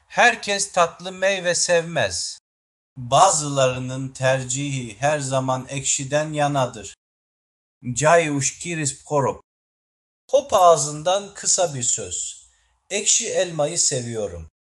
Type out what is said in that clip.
Herkes tatlı meyve sevmez. Bazılarının tercihi her zaman ekşiden yanadır. Cay uşkiris korop. Pop ağzından kısa bir söz. Ekşi elmayı seviyorum.